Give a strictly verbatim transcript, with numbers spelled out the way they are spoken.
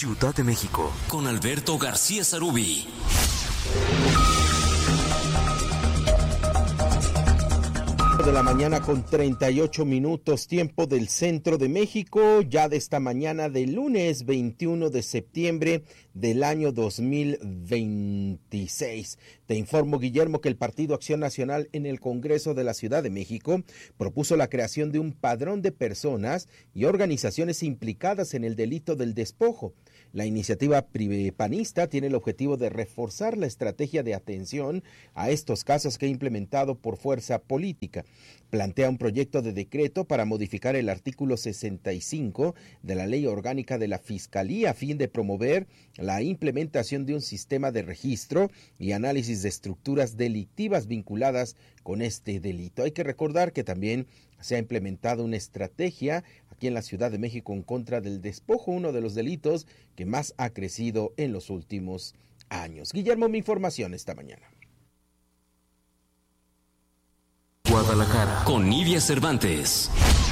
Ciudad de México, con Alberto García Sarubí. De la mañana con treinta y ocho minutos, tiempo del centro de México, ya de esta mañana del lunes veintiuno de septiembre del año dos mil veintiséis. Te informo, Guillermo, que el Partido Acción Nacional en el Congreso de la Ciudad de México propuso la creación de un padrón de personas y organizaciones implicadas en el delito del despojo. La iniciativa panista tiene el objetivo de reforzar la estrategia de atención a estos casos que ha implementado por fuerza política. Plantea un proyecto de decreto para modificar el artículo sesenta y cinco de la Ley Orgánica de la Fiscalía a fin de promover la implementación de un sistema de registro y análisis de estructuras delictivas vinculadas con este delito. Hay que recordar que también se ha implementado una estrategia aquí en la Ciudad de México en contra del despojo, uno de los delitos que más ha crecido en los últimos años. Guillermo, mi información esta mañana. Guadalajara, con Nidia Cervantes.